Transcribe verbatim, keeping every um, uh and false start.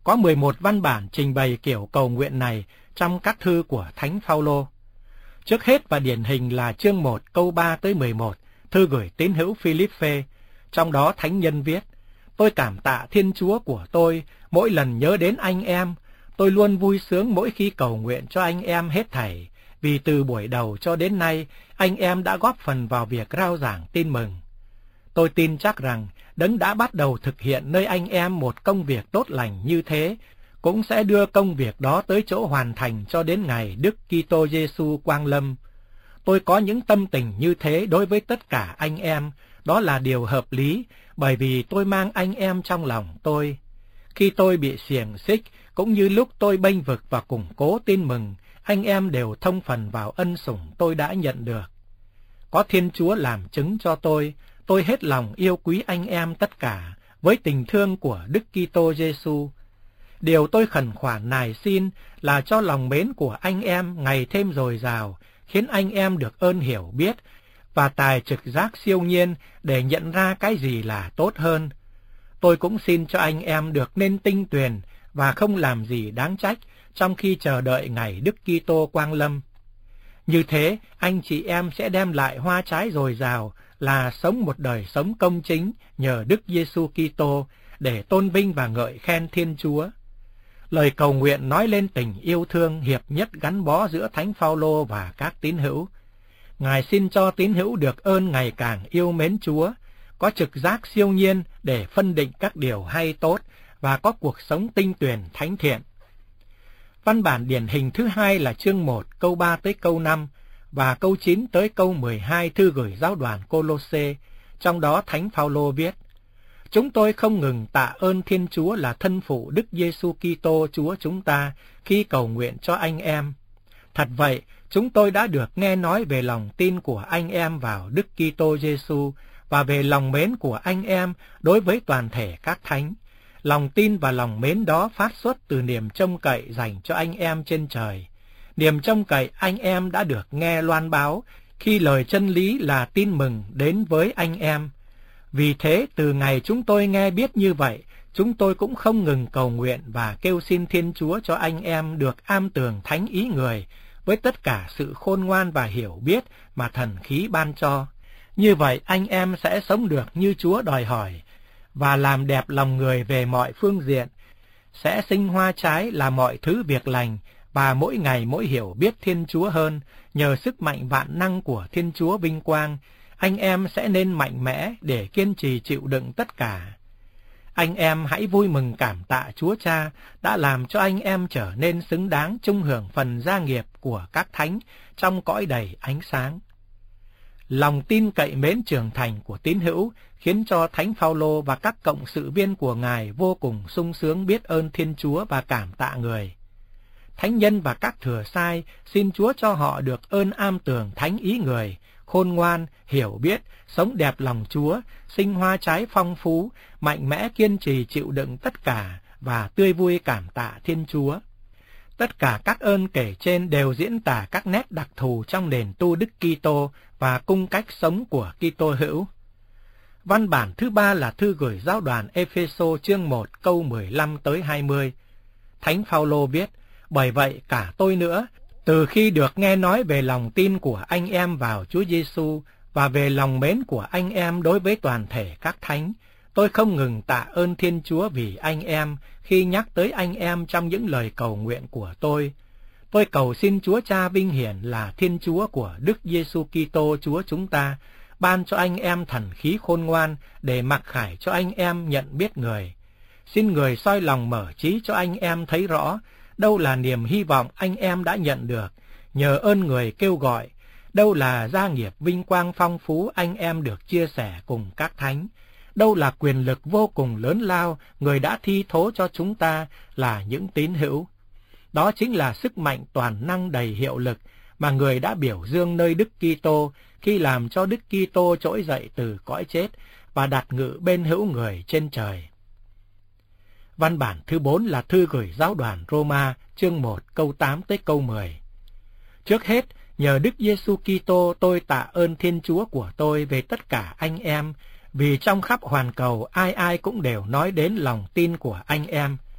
Có mười một văn bản trình bày kiểu cầu nguyện này trong các thư của Thánh Phaolô. Trước hết và điển hình là chương một câu ba tới mười một, thư gửi tín hữu Philippe, trong đó thánh nhân viết: Tôi cảm tạ Thiên Chúa của tôi mỗi lần nhớ đến anh em, tôi luôn vui sướng mỗi khi cầu nguyện cho anh em hết thảy, vì từ buổi đầu cho đến nay, anh em đã góp phần vào việc rao giảng tin mừng. Tôi tin chắc rằng Đấng đã bắt đầu thực hiện nơi anh em một công việc tốt lành như thế, cũng sẽ đưa công việc đó tới chỗ hoàn thành cho đến ngày Đức Kitô Giêsu quang lâm. Tôi có những tâm tình như thế đối với tất cả anh em, đó là điều hợp lý, bởi vì tôi mang anh em trong lòng tôi. Khi tôi bị xiềng xích, cũng như lúc tôi bênh vực và củng cố tin mừng, anh em đều thông phần vào ân sủng tôi đã nhận được. Có Thiên Chúa làm chứng cho tôi, tôi hết lòng yêu quý anh em tất cả, với tình thương của Đức Kitô Giêsu. Điều tôi khẩn khoản nài xin là cho lòng mến của anh em ngày thêm dồi dào, khiến anh em được ơn hiểu biết và tài trực giác siêu nhiên để nhận ra cái gì là tốt hơn. Tôi cũng xin cho anh em được nên tinh tuyền và không làm gì đáng trách trong khi chờ đợi ngày Đức Kitô quang lâm. Như thế, anh chị em sẽ đem lại hoa trái dồi dào, là sống một đời sống công chính nhờ Đức Giêsu Kitô để tôn vinh và ngợi khen Thiên Chúa. Lời cầu nguyện nói lên tình yêu thương hiệp nhất gắn bó giữa Thánh Phaolô và các tín hữu. Ngài xin cho tín hữu được ơn ngày càng yêu mến Chúa, có trực giác siêu nhiên để phân định các điều hay tốt và có cuộc sống tinh tuyền thánh thiện. Văn bản điển hình thứ hai là chương một câu ba tới câu năm và câu chín tới câu mười hai thư gửi giáo đoàn Cô-lô-sê, trong đó Thánh Phaolô viết: Chúng tôi không ngừng tạ ơn Thiên Chúa là thân phụ Đức Giêsu Kitô Chúa chúng ta khi cầu nguyện cho anh em. Thật vậy, chúng tôi đã được nghe nói về lòng tin của anh em vào Đức Kitô Giêsu và về lòng mến của anh em đối với toàn thể các thánh. Lòng tin và lòng mến đó phát xuất từ niềm trông cậy dành cho anh em trên trời. Niềm trông cậy anh em đã được nghe loan báo khi lời chân lý là tin mừng đến với anh em. Vì thế, từ ngày chúng tôi nghe biết như vậy, chúng tôi cũng không ngừng cầu nguyện và kêu xin Thiên Chúa cho anh em được am tường thánh ý người, với tất cả sự khôn ngoan và hiểu biết mà thần khí ban cho. Như vậy, anh em sẽ sống được như Chúa đòi hỏi, và làm đẹp lòng người về mọi phương diện, sẽ sinh hoa trái là mọi thứ việc lành, và mỗi ngày mỗi hiểu biết Thiên Chúa hơn, nhờ sức mạnh vạn năng của Thiên Chúa vinh quang, anh em sẽ nên mạnh mẽ để kiên trì chịu đựng tất cả. Anh em hãy vui mừng cảm tạ Chúa Cha đã làm cho anh em trở nên xứng đáng chung hưởng phần gia nghiệp của các thánh trong cõi đầy ánh sáng. Lòng tin cậy mến trưởng thành của tín hữu khiến cho Thánh Phaolô và các cộng sự viên của Ngài vô cùng sung sướng biết ơn Thiên Chúa và cảm tạ người. Thánh nhân và các thừa sai xin Chúa cho họ được ơn am tường thánh ý người, khôn ngoan, hiểu biết, sống đẹp lòng Chúa, sinh hoa trái phong phú, mạnh mẽ kiên trì chịu đựng tất cả và tươi vui cảm tạ Thiên Chúa. Tất cả các ơn kể trên đều diễn tả các nét đặc thù trong nền tu Đức Kitô và cung cách sống của Kitô hữu. Văn bản thứ ba là thư gửi giáo đoàn Ê-phê-sô chương một câu mười lăm tới hai mươi. Thánh Phaolô viết: Bởi vậy cả tôi nữa, từ khi được nghe nói về lòng tin của anh em vào Chúa Giêsu và về lòng mến của anh em đối với toàn thể các thánh, tôi không ngừng tạ ơn Thiên Chúa vì anh em khi nhắc tới anh em trong những lời cầu nguyện của tôi. Tôi cầu xin Chúa Cha vinh hiển là Thiên Chúa của Đức Giêsu Kitô Chúa chúng ta, ban cho anh em thần khí khôn ngoan để mặc khải cho anh em nhận biết người. Xin người soi lòng mở trí cho anh em thấy rõ đâu là niềm hy vọng anh em đã nhận được, nhờ ơn người kêu gọi, đâu là gia nghiệp vinh quang phong phú anh em được chia sẻ cùng các thánh, đâu là quyền lực vô cùng lớn lao người đã thi thố cho chúng ta là những tín hữu. Đó chính là sức mạnh toàn năng đầy hiệu lực mà người đã biểu dương nơi Đức Kitô khi làm cho Đức Kitô trỗi dậy từ cõi chết và đặt ngự bên hữu người trên trời. Văn bản thứ bốn là thư gửi giáo đoàn Roma chương một câu tám tới câu mười. Trước hết, nhờ Đức Giêsu Kitô tôi tạ ơn Thiên Chúa của tôi về tất cả anh em, vì trong khắp hoàn cầu ai ai cũng đều nói đến lòng tin của anh em.